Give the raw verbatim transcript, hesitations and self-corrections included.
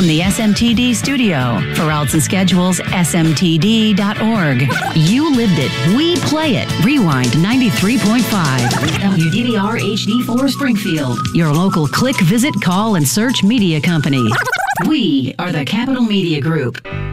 from the S M T D studio. For routes and schedules, S M T D dot org. You lived it. We play it. Rewind ninety-three point five. W D V R H D four Springfield. Your local click, visit, call, and search media company. We are the Capital Media Group.